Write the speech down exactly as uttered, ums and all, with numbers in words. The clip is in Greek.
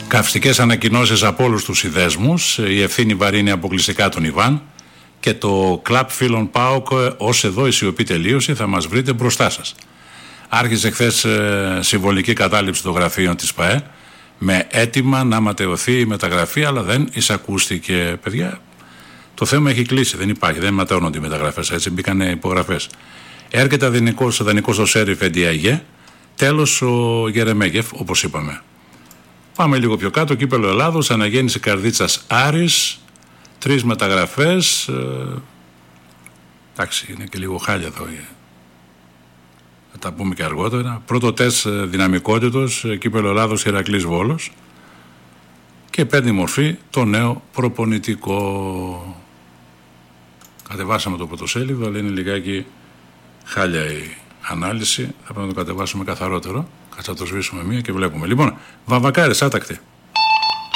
Καυστικές ανακοινώσεις από όλους τους συνδέσμους. Η ευθύνη βαρύνει αποκλειστικά τον Ιβάν. Και το κλαμπ φίλων ΠΑΟΚ, ως εδώ η σιωπή τελείωσε, θα μας βρείτε μπροστά σας. Άρχισε χθες ε, συμβολική κατάληψη των γραφείων της ΠΑΕ με αίτημα να ματαιωθεί η μεταγραφή, αλλά δεν εισακούστηκε. Παιδιά, το θέμα έχει κλείσει, δεν υπάρχει, δεν ματαιώνονται οι μεταγραφές, έτσι μπήκαν υπογραφές. Έρχεται δανεικός, δανεικός στο Σέριφ Εντιαγέ, τέλος ο Γερεμέγεφ, όπως είπαμε. Πάμε λίγο πιο κάτω, κύπελλο Ελλάδος, αναγέννηση Καρδίτσας Άρης, τρεις μεταγραφές. Ε, εντάξει, είναι και λίγο χάλια εδώ. Θα τα πούμε και αργότερα. Πρώτο τεστ δυναμικότητος, κύπελλο Ελλάδος Ηρακλής Βόλος. Και παίρνει μορφή το νέο προπονητικό. Κατεβάσαμε το πρωτοσέλιδο, αλλά είναι λιγάκι χάλια η ανάλυση. Θα πρέπει να το κατεβάσουμε καθαρότερο. Κάτσε να το σβήσουμε μία και βλέπουμε. Λοιπόν, Βαμβακάρες, άτακτη.